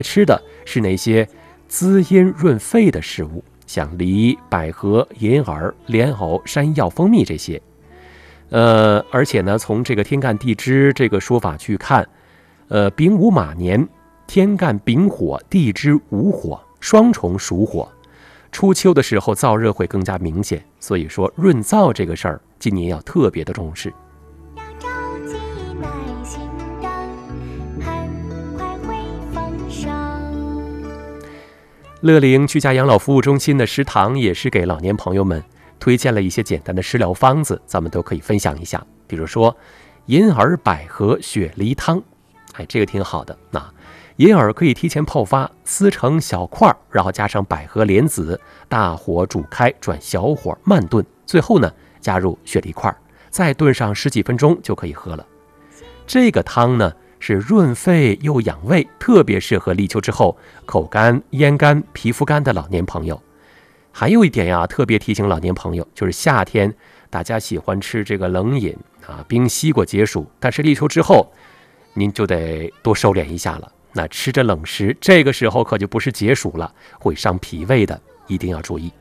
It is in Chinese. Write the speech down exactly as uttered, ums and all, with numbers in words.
吃的是那些滋阴润肺的食物，像梨、百合、银耳、莲藕、山药、蜂蜜这些。呃，而且呢，从这个天干地支这个说法去看，呃，丙午马年，天干丙火，地支午火，双重属火，初秋的时候燥热会更加明显，所以说润燥这个事儿，今年要特别的重视。乐龄居家养老服务中心的食堂也是给老年朋友们推荐了一些简单的食疗方子，咱们都可以分享一下。比如说银耳百合雪梨汤，哎，这个挺好的。那银耳可以提前泡发，撕成小块，然后加上百合、莲子，大火煮开，转小火慢炖，最后呢加入雪梨块，再炖上十几分钟就可以喝了。这个汤呢是润肺又养胃，特别适合立秋之后口干、咽干、皮肤干的老年朋友。还有一点呀，特别提醒老年朋友，就是夏天大家喜欢吃这个冷饮啊，冰西瓜解暑，但是立秋之后您就得多收敛一下了。那吃着冷食，这个时候可就不是解暑了，会伤脾胃的，一定要注意。